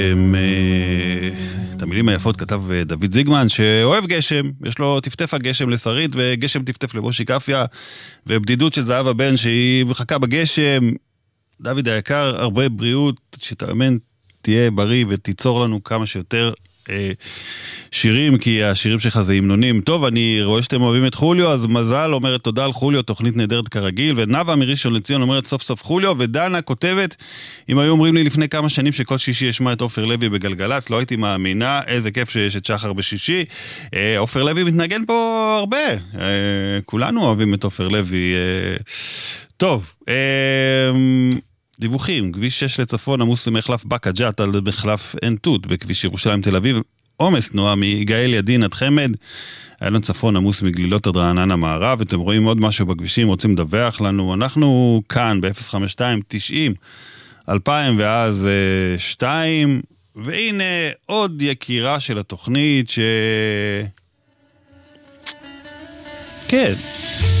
את המילים היפות כתב דוד זיגמן, שאוהב גשם, יש לו טפטף הגשם לשרית, וגשם טפטף לבושי קפיה, ובדידות של זהב הבן שהיא מחכה בגשם. דוד היקר, הרבה בריאות, שתאמן, תהיה בריא ותיצור לנו כמה שיותר שירים, כי השירים שלך זה המנונים. טוב, אני רואה שאתם אוהבים את חוליו, אז מזל אומרת תודה על חוליו, תוכנית נהדרת כרגיל, ונאווה מראשון לציון אומרת סוף סוף חוליו, ודנה כותבת, אם היו אומרים לי לפני כמה שנים שכל שישי ישמע את עופר לוי בגלגלץ, לא הייתי מאמינה, איזה כיף שיש את שחר בשישי. עופר לוי מתנגן פה הרבה, כולנו אוהבים את עופר לוי. טוב, דיווחים, כביש 6 לצפון עמוס ממחלף בקה ג'ת על מחלף עין תות בכביש ירושלים תל אביב, עומס תנועה מגאל ידין עד חמד, איילון צפון עמוס מגלילות עד רעננה מערב. אתם רואים עוד משהו בכבישים, רוצים לדווח לנו, אנחנו כאן ב-052-90-2000 ואז 2, והנה עוד יקירה של התוכנית כן,